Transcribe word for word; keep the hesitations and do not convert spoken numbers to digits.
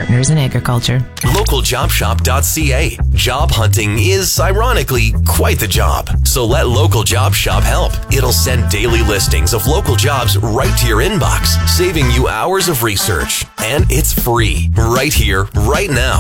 partners in agriculture. local job shop dot c a. Job hunting is, ironically, quite the job. So let Local Job Shop help. It'll send daily listings of local jobs right to your inbox, saving you hours of research. And it's free, right here, right now.